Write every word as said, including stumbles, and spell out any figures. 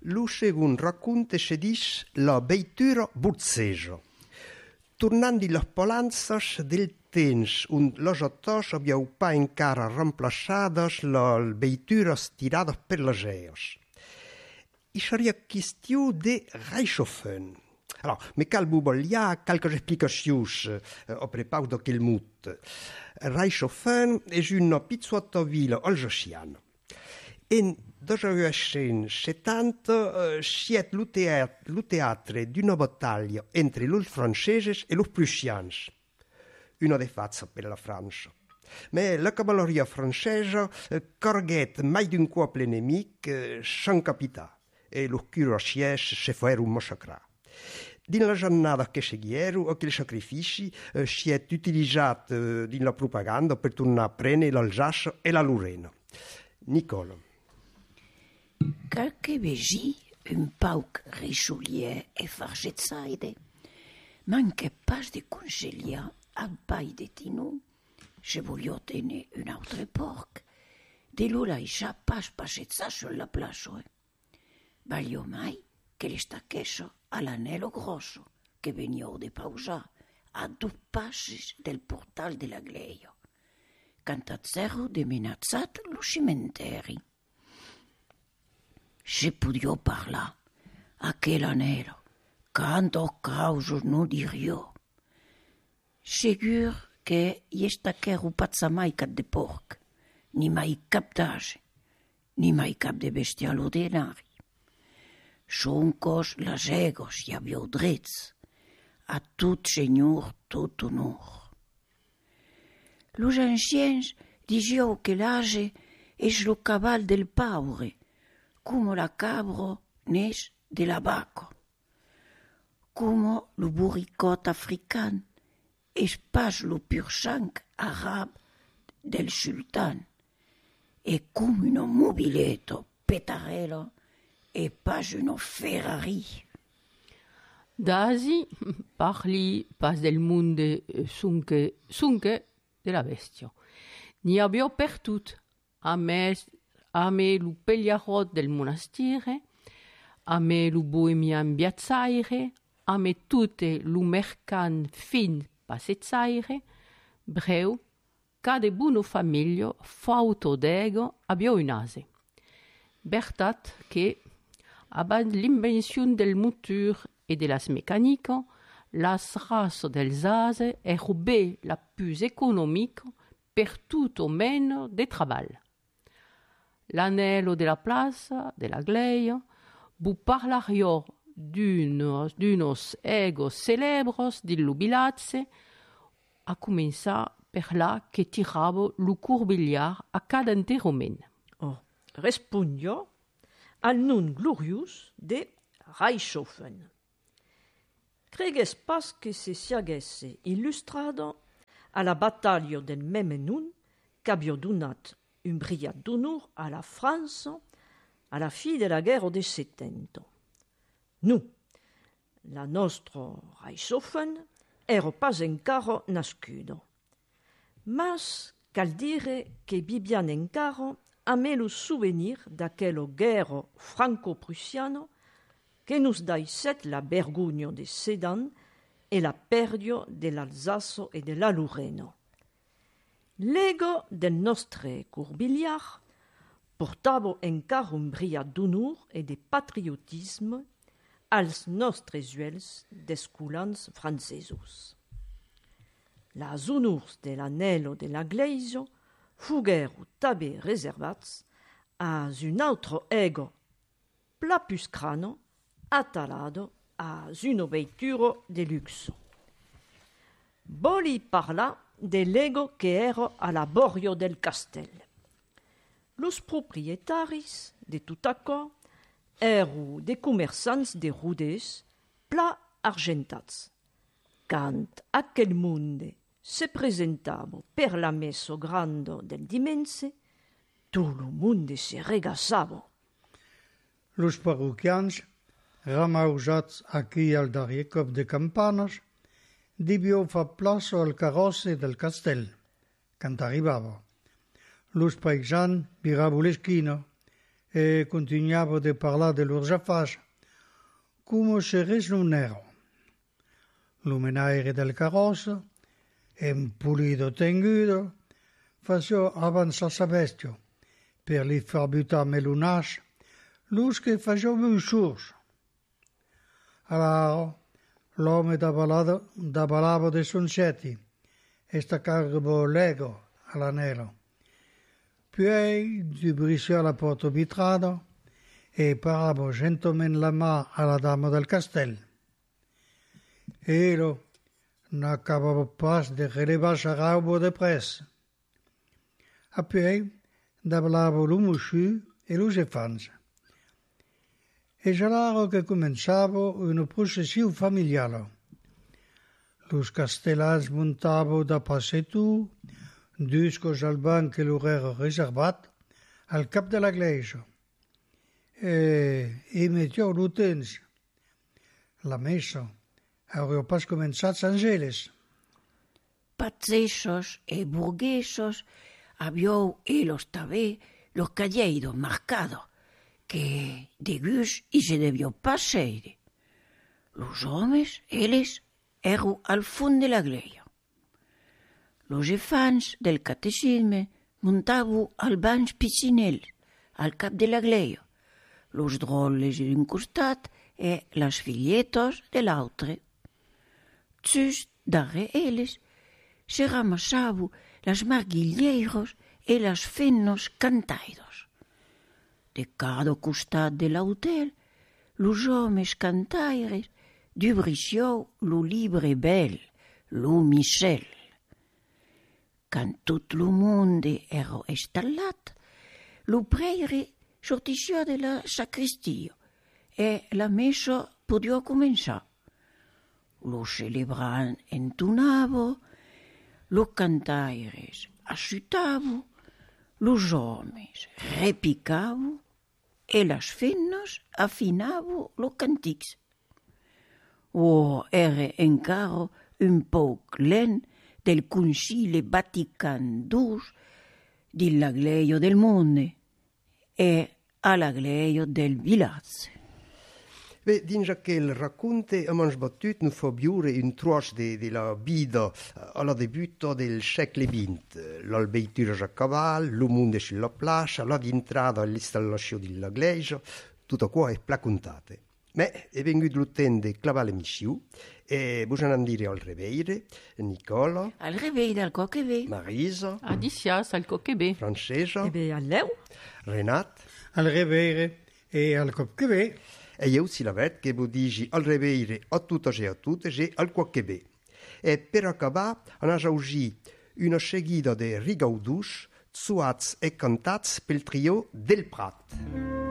Lo segun racconte se dice la veitura buzzeggio. Tornando los polanzos del temps und los ottos abbiamo pas encara reemplaçados las veituras tiradas per les geos. I seria qüestió de Reichshofen. Alors, me cal vous volia quelques explicacions euh, au propos d'aquel mot. Reichshofen és una pizzotta vila alsaciana. En millenovecentosessanta uh, siet lo teatre, lo teatre d'una battaglia entre los franceses e los prussians. Una defazza per la Francia. Ma la cavalleria francesa uh, carguet mai d'un cop l'enemic uh, sans capità e los cuirassiers se fueron massacrar. Din la giornata che seguirono, aquel sacrifici uh, si è utilizzato uh, din la propaganda per tornare a prendere l'Alsace e la Lorena. Nicola. Quelque vegi un pauc richelieu e fargetzaide, manque pas de conciliar al pai de Tino, je voglio tenir un altre porc, de lo laisciar pas passezzar sur la plaça. Valio mai che l'estaquesso all'anello grosso che venivo de pausar a due passi del portal de la Gleio, cantazzero de menazzat lo cimenteri. Se podio parlar, aquel anello, canto causos no dirio. Segur que i estaquero pazza mai cap de porc, ni mai cap d'age, ni mai cap de bestial ordinari. Soncos las egos i avió drets, a tot senyor tot honor. Los anciens digió que l'age és lo cabal del paure, como la cabro n'és de la vaca, como lo burricot african és pas lo pur sang arab del sultan, e come uno mobiletto petarello e pas uno Ferrari. Dasi parli pas del monde sunche, sunche de la bestia. Ni abbiamo perdut a me a me lo pegliarot del monastire, a me lo bohemian biazzaire, a me tutte lo mercan fin passezzaire, breu, cada buono famiglio fauto d'ego abbia un ase. Bertat che, abans l'invenzione del motor e de las mecanico, las race dels ase è robè la più economica per tutto meno de treball. L'anello della plaza, della Gleio, bu parlario d'unos, d'unos egos celebros di lubilazze, a cominciar per là che tiravo lo curbigliar a cada enteromen. Oh, respondio al nun glorious de Reichshofen. Cregues pas que se siaguesse illustrado a la battaglia del meme nun qu'abbia donat un brillat d'honor a la France a la fi de la guerra de settanta. Nu, la nostra Reichshofen era pas encara nascudo, mas cal dire che bibian encara a me lo souvenir d'aquella guerra franco-prussiana che nos daisset la vergogna de Sedan e la perdio dell'Alsace e della Lorena. L'ego del nostre curbigliar portava encara un brillat d'honor e de patriotisme als nostres uels d'escolans francesos. Las honors de l'anello de la Gleio fuguero també reservats a un altre ego plapuscrano atalado a una veitura de luxe. Voli parlar dell'ego che era alla borgo del castell. Los proprietaris de tot aquò ero de commerçants de rudes pla argentats. Quand aquel monde se presentava per la messa grande del dimense, tot lo monde se regassava. Los parroquians, ramausats aquí al darrier cop de campanes, debió fa plaça al carrozze del castell, quand arribava. Los paisans viravo l'esquina e continuava de parlar de leurs affaires, come se res non ero. Lo menaire del carrozza, un pulido tengudo, faceva avanzare sa bestia, per li far buttare melunash, lus che faceva un surs. Allora, l'uomo da ballava, da ballava dei soncetti e staccava l'ego all'anello. Poi dubriciò la porta vitrata e parava gentilmente la mano alla dama del castello. Ero n'acabava pas de relevar sa roba de pressa. A poi davalava lo musciù e lo zefanza. E già che cominciava una processione familiare. Los castellans montavano da passetto, discos al banc che loro era riservat, al cap de la chiesa. E, e metteva l'utenza. La messa aveva pas començat Sant Geles. Pazzessos e burguesos aviou elos també los calleiros marcados, que de gus y se debió paseire. Los homes, eles, eran al fund de la gleia. Los efans del catecisme montaven al banc piscinel, al cap de la gleia, los drolles d'un costat e las filietos de l'altre. Just darrere eles se ramassaven las marguilleiros e las fennos cantairos. De cada costat de l'hotel, los homes cantaires dubriciou lo libre bel, lo micel. Quand tot lo monde era installat, lo prèire sortissió de la sacristia e la messa podia començar. Lo celebrant entonava, lo cantaires assutava, los homes repicava e las fennes afinava lo cantics. O era encara un poc lent del Concile Vatican dos della gleia del monde e alla gleia del village. Beh, dins aquel racconte abbiamo battuto non fa biure un troche de, de la vida alla debutto del secolo venti, l'albeitura a cavallo, lo mondo sulla placia, la entrata all'installazione della chiesa, tutto qua è placontate. Ma è venuto il tempo di clavare l'emissione e bisogna andare al Reveire, Nicola, Al Reveire, al Coquebé, Marisa, Adicias al Coquebé. Francesca, Eh bien, alleu, Renat. Al Reveire e al Copquebé, E io si la ved che vi dici al Reveire a tutte e a tutte e al Coquebé. E per acabare, hanno oggi una seguita di rigaudus, suats e cantats pel trio del Prat.